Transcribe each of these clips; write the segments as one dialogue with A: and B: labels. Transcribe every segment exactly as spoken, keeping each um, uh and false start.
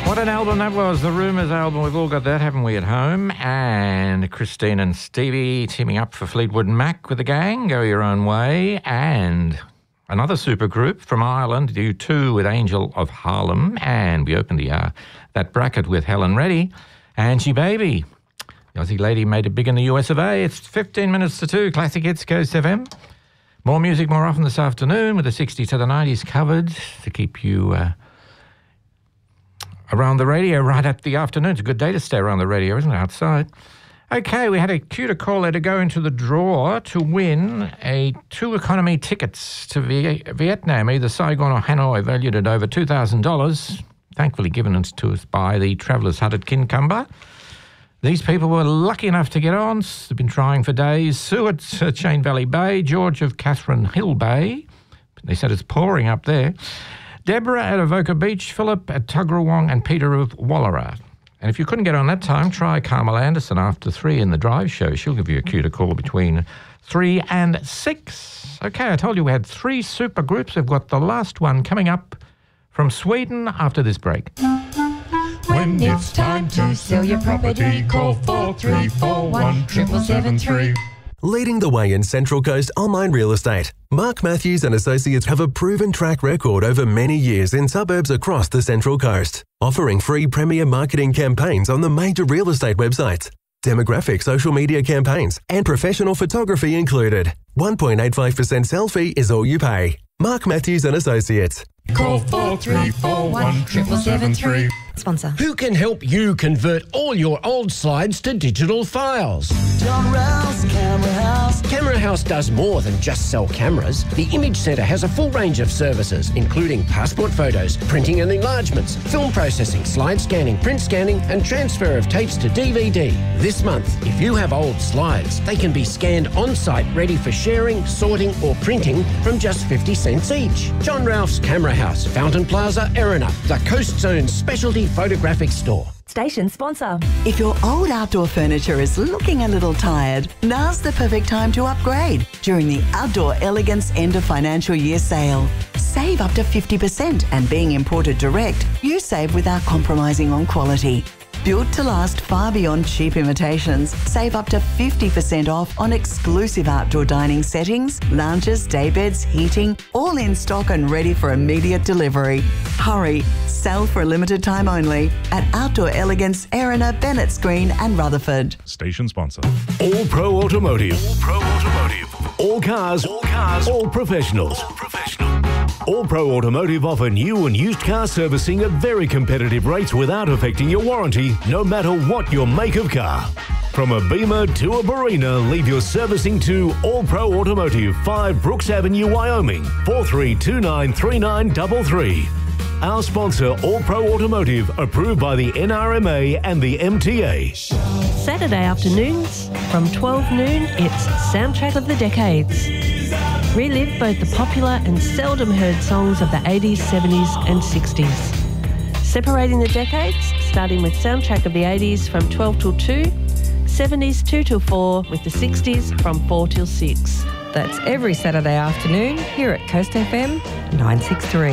A: What an album that was, the Rumours album. We've all got that, haven't we, at home? And Christine and Stevie teaming up for Fleetwood Mac with the gang, Go Your Own Way. And another supergroup from Ireland, U two with Angel of Harlem. And we opened the uh, that bracket with Helen Reddy, Angie Baby. The Aussie lady made it big in the U S of A. It's fifteen minutes to two, Classic Hits, Coast F M. More music more often this afternoon with the sixties to the nineties covered to keep you... Uh, around the radio right at the afternoon. It's a good day to stay around the radio, isn't it, outside? Okay, we had a cue to call there to go into the draw to win a two economy tickets to v- Vietnam, either Saigon or Hanoi, valued at over two thousand dollars, thankfully given to us by the Travellers Hut at Kincumber. These people were lucky enough to get on. They've been trying for days. Sue at Chain Valley Bay, George of Catherine Hill Bay. They said it's pouring up there. Deborah at Avoca Beach, Philip at Tuggerawong, and Peter of Wallara. And if you couldn't get on that time, try Carmel Anderson after three in the drive show. She'll give you a cue to call between three and six. Okay, I told you we had three super groups. We've got the last one coming up from Sweden after this break.
B: When it's time to sell your property, call four three four one, seven seven three.
C: Leading the way in Central Coast online real estate, Mark Matthews and Associates have a proven track record over many years in suburbs across the Central Coast, offering free premier marketing campaigns on the major real estate websites, demographic social media campaigns, and professional photography included. one point eight five percent sell fee is all you pay. Mark Matthews and Associates.
B: Call four three four one, seven seven three.
D: Sponsor.
E: Who can help you convert all your old slides to digital files?
F: John Rouse, Camera House.
E: Camera House does more than just sell cameras. The Image Centre has a full range of services, including passport photos, printing and enlargements, film processing, slide scanning, print scanning, and transfer of tapes to D V D. This month, if you have old slides, they can be scanned on-site, ready for sharing, sorting, or printing from just fifty cents each. John Ralph's Camera House, Fountain Plaza, Erina, the Coast Zone's specialty photographic store.
D: Station sponsor.
G: If your old outdoor furniture is looking a little tired, now's the perfect time to upgrade during the Outdoor Elegance End of Financial Year sale. Save up to fifty percent, and being imported direct, you save without compromising on quality. Built to last far beyond cheap imitations, save up to fifty percent off on exclusive outdoor dining settings, lounges, daybeds, heating, all in stock and ready for immediate delivery. Hurry, sell for a limited time only at Outdoor Elegance, Erina, Bennett's Green and Rutherford.
H: Station sponsor.
I: All Pro Automotive. All Pro Automotive. All cars. All cars. All professionals. All professional. All Pro Automotive offer new and used car servicing at very competitive rates without affecting your warranty, no matter what your make of car. From a Beamer to a Barina, leave your servicing to All Pro Automotive, five Brooks Avenue, Wyoming, four three two nine three nine three three. Our sponsor, All Pro Automotive, approved by the N R M A and the M T A.
J: Saturday afternoons from twelve noon, it's Soundtrack of the Decades. Relive both the popular and seldom heard songs of the eighties, seventies and sixties. Separating the decades, starting with Soundtrack of the eighties from twelve till two, seventies two till four, with the sixties from four till six.
D: That's every Saturday afternoon here at Coast F M nine sixty-three.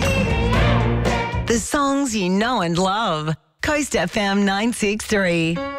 G: The songs you know and love. Coast F M nine sixty-three.